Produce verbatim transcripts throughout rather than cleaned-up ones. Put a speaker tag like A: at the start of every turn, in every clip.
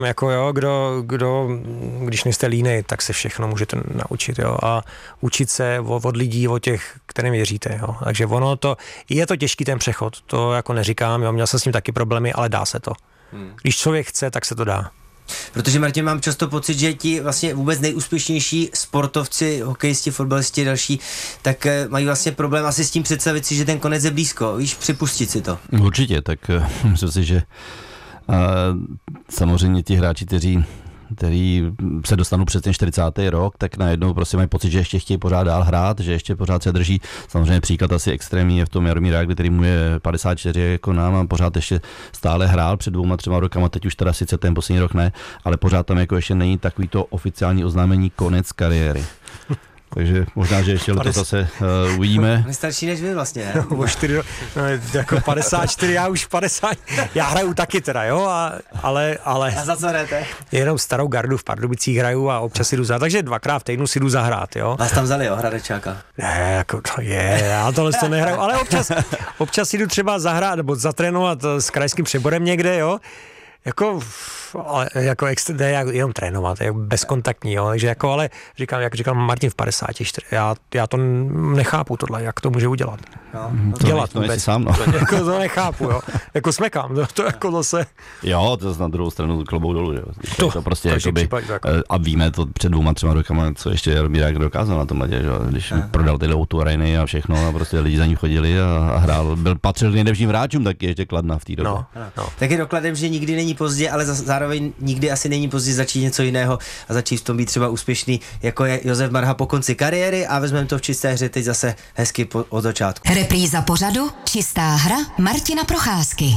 A: Jako jo, kdo, kdo, když nejste línej, tak se všechno můžete naučit, jo, a učit se od, od lidí, od těch, kterým věříte, jo. Takže ono to, je to těžký ten přechod, to jako neříkám, jo, měl jsem s tím taky problémy, ale dá se to. Hmm. Když člověk chce, tak se to dá.
B: Protože, Martin, mám často pocit, že ti vlastně vůbec nejúspěšnější sportovci, hokejisti, fotbalisti, další, tak mají vlastně problém asi s tím představit si, že ten konec je blízko, víš, připustit si to.
C: Určitě, tak myslím si, že uh, samozřejmě ti hráči, kteří který se dostanou přes ten čtyřicátý rok, tak najednou prostě mají pocit, že ještě chtějí pořád dál hrát, že ještě pořád se drží. Samozřejmě příklad asi extrémní je v tom Jaromír Jágr, který mu je padesát čtyři jako nám a pořád ještě stále hrál před dvouma, třema rokama, teď už teda sice ten poslední rok ne, ale pořád tam jako ještě není takový to oficiální oznámení konec kariéry. Takže možná, že ještě letos zase uh, uvidíme.
B: On je starší než vy vlastně, ne?
A: O čtyři, no, jako padesát čtyři, já už padesát, já hraju taky teda, jo, a, ale, ale...
B: A za co hrajete?
A: Jenom starou gardu v Pardubicích hraju a občas si jdu zahrát, takže dvakrát v týdnu si jdu zahrát, jo.
B: Vás tam vzali, jo, Hradečáka?
A: Ne, jako to je, já tohle to nehraju, ale občas, občas si jdu třeba zahrát nebo zatrénovat s krajským přeborem někde, jo. Jako, ale jako extra, ne, jenom trénovat, jako bezkontaktní, jo, takže jako, ale říkám, jak říkal Martin v padesáti čtyři, já, já to nechápu tohle, jak to může udělat.
B: No,
C: to
A: dělat
C: to
A: vůbec.
C: Sám, no.
A: Jako to nechápu, jo, jako smekám, to, to jako zase.
C: Jo, to na druhou stranu klobou dolů, jo.
A: To,
C: to prostě
A: to
C: jakoby,
A: případ, jako.
C: a víme to před dvěma, třema rokama, co ještě Jaromír Jágr dokázal na tom ledě, že? Když Aha. prodal tyhle O dva areny a všechno a prostě lidi za ním chodili a, a hrál, byl patřil k nejlepším hráčům, taky ještě Kladna v té době.
A: No, no.
B: Tak je dokladem, že nikdy není pozdě, ale zároveň nikdy asi není pozdě začít něco jiného a začít v tom být třeba úspěšný, jako je Josef Marha po konci kariéry, a vezmeme to v čisté hře teď zase hezky po, od začátku.
D: Repríza pořadu Čistá hra Martina Procházky.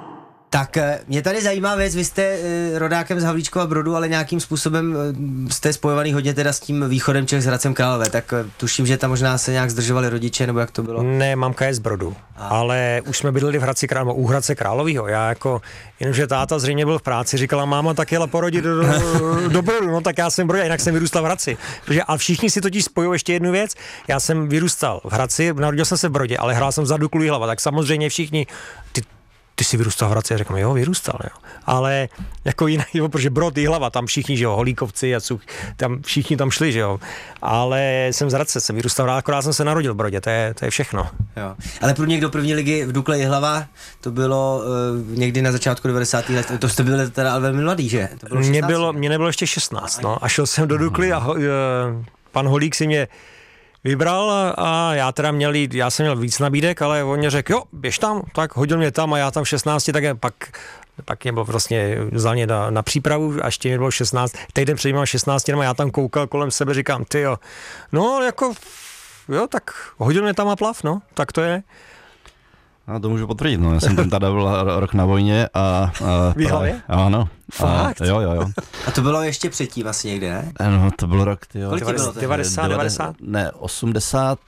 B: Tak mě tady zajímá věc, vy jste e, rodákem z Havlíčkova Brodu, ale nějakým způsobem e, jste spojovaný hodně teda s tím východem Čech, s Hradcem Králové, tak e, tuším, že tam možná se nějak zdržovali rodiče, nebo jak to bylo?
A: Ne, mamka je z Brodu, a. ale už jsme bydleli v Hradci Králové, u Hradce Královýho, já jako, jenomže táta zřejmě byl v práci, říkala, máma tak jela porodit do, do, do Brodu, no tak já jsem v Brodě, jinak jsem vyrůstal v Hradci, protože a všichni si totiž spojují ještě jednu věc, já jsem vyrůstal v Hradci, narodil jsem se v Brodě, ale hrál jsem za Duklu Jihlava, tak samozřejmě všichni, ty, ty jsi vyrůstal v Hradci, já řeknu, jo, vyrůstal, jo. Ale jako jinak, jo, protože Brod, Jihlava, tam všichni, že jo, Holíkovci a Cuch, tam všichni tam šli, že jo. Ale jsem z Hradce, jsem vyrůstal, akorát jsem se narodil v Brodě, to je, to je všechno.
B: Jo. Ale pro někdo první ligy v Dukle Jihlava, to bylo uh, někdy na začátku devadesátých let, to jste byli teda ale velmi mladý, že? To bylo
A: mě, bylo, mě nebylo ještě šestnáct, no, a šel jsem do Dukly a uh, pan Holík si mě vybral a, a já teda měl jít, já jsem měl víc nabídek, ale on mě řekl, jo, běž tam, tak hodil mě tam a já tam v šestnácti, tak je, pak, pak mě bylo vlastně, vzal mě na, na přípravu, až mě bylo šestnáct, týden před měl šestnáct, a já tam koukal kolem sebe, říkám, ty jo, no jako, jo, tak hodil mě tam a plav, no, tak to je.
C: No, to můžu potvrdit, no, já jsem tam tady byl rok na vojně a... a
A: v Jihlavě?
C: Ano.
A: Fakt?
C: A, jo, jo, jo.
B: A to bylo ještě předtím vlastně někdy, ne?
C: No, to byl rok, tyjo.
B: Kolik bylo to?
A: devadesát, devadesát?
C: Ne, osmdesát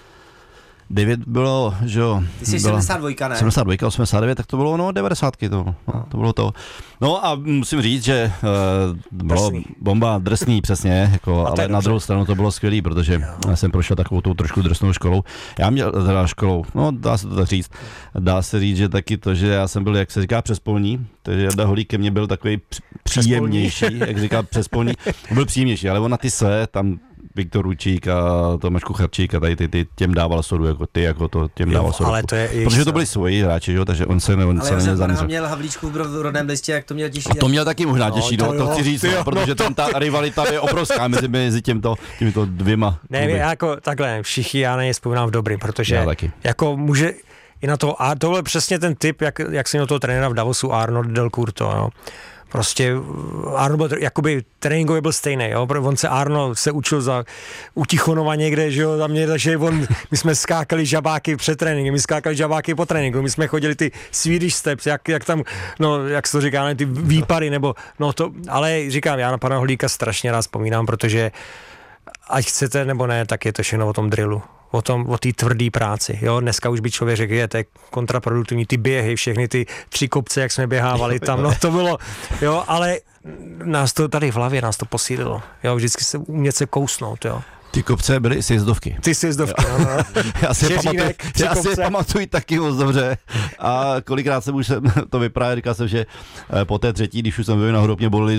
C: devět bylo, že jo.
B: Ty jsi sedmdesát dva, ne?
C: sedmdesát dva, osmdesát devět, tak to bylo, no, devadesátky to, no, to bylo to. No a musím říct, že uh, bylo
A: drsný.
C: Bomba drsný, přesně, jako, ale na druhou stranu to bylo skvělý, protože jo. Já jsem prošel takovou tou trošku drsnou školou. Já měl teda školou, no dá se to tak říct, dá se říct, že taky to, že já jsem byl, jak se říká, přespolní, takže Jarda Holík ke mně byl takový příjemnější, jak říká přespolní, byl příjemnější, ale on na ty své, tam Viktor Ručík a Tomáš Kucharčík a tady ty, ty těm dával sodu, jako ty, jako to těm dával sodu.
A: Ale to je
C: protože to byli svoji hráči, jo, takže on se ne, on
B: ale
C: se
B: Josef Marha
C: neměl
B: měl Havlíčku v rodném listě, jak to měl těžší.
C: to měl taky možná těžší, no, to, to chci říct,
A: jo,
C: protože
A: no to...
C: tam ta rivalita je obrovská mezi, mezi těmto, těmito dvěma.
A: Ne,
C: kluby.
A: jako takhle, všichni já na ně vzpomínám v dobrým, protože
C: Já taky.
A: jako může i na to, a tohle přesně ten typ, jak, jak jsem měl toho trenéra v Davosu, Arnold Delcourt, jo. Prostě Arno byl, jakoby tréninkově byl stejný, jo, on se Arno se učil za u Tichonova někde, že jo, tam mě, takže on, my jsme skákali žabáky před tréninkem, my skákali žabáky po tréninku, my jsme chodili ty Swedish steps, jak, jak tam, no, jak se to říká, ne, ty výpary, nebo, no to, ale říkám, já na pana Holíka strašně rád vzpomínám, protože ať chcete nebo ne, tak je to všechno o tom drillu. O tom, o té tvrdé práci, jo, dneska už by člověk řekl, je, to je kontraproduktivní, ty běhy, všechny ty tři kopce, jak jsme běhávali tam, no to bylo, jo, ale nás to tady v hlavě, nás to posílilo, jo, vždycky se umět se kousnout, jo.
C: Ty kopce byly sjezdovky.
A: Ty sjezdovky, no, no.
C: Já si, je pamatuju,
A: Žeřínek, tři
C: já si je
A: kopce.
C: pamatuju taky moc dobře a kolikrát jsem už jsem to vyprávěl, říkal jsem, že po té třetí, když už jsem byl nahoru, mě bolely